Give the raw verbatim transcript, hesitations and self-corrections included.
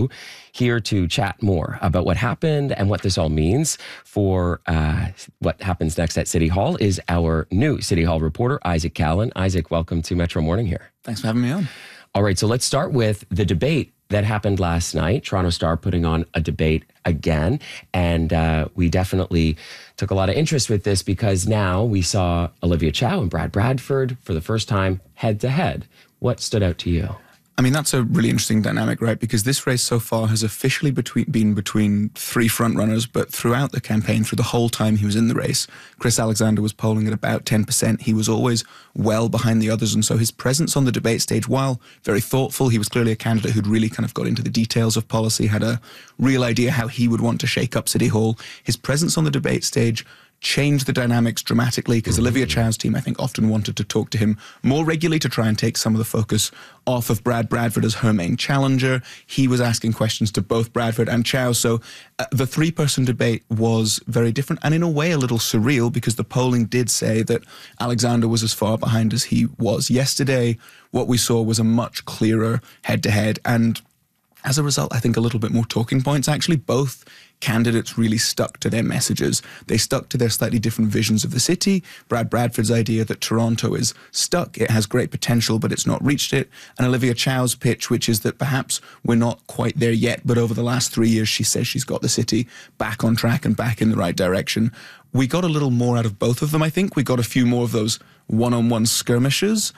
two. Here to chat more about what happened and what this all means for uh, what happens next at City Hall is our new City Hall reporter, Isaac Callan. Isaac, welcome to Metro Morning here. Thanks for having me on. All right, so let's start with the debate that happened last night. Toronto Star putting on a debate again. And uh, we definitely took a lot of interest with this because now we saw Olivia Chow and Brad Bradford for the first time head to head. What stood out to you? I mean, that's a really interesting dynamic, right? Because this race so far has officially between, been between three frontrunners, but throughout the campaign, through the whole time he was in the race, Chris Alexander was polling at about ten percent. He was always well behind the others. And so his presence on the debate stage, while very thoughtful, he was clearly a candidate who'd really kind of got into the details of policy, had a real idea how he would want to shake up City Hall. His presence on the debate stage changed the dynamics dramatically because mm-hmm. Olivia Chow's team, I think, often wanted to talk to him more regularly to try and take some of the focus off of Brad Bradford as her main challenger. He was asking questions to both Bradford and Chow. So uh, the three-person debate was very different and in a way a little surreal because the polling did say that Alexander was as far behind as he was yesterday. What we saw was a much clearer head-to-head and as a result, I think a little bit more talking points. Actually, both candidates really stuck to their messages. They stuck to their slightly different visions of the city. Brad Bradford's idea that Toronto is stuck, it has great potential, but it's not reached it. And Olivia Chow's pitch, which is that perhaps we're not quite there yet, but over the last three years, she says she's got the city back on track and back in the right direction. We got a little more out of both of them, I think. We got a few more of those one-on-one skirmishes,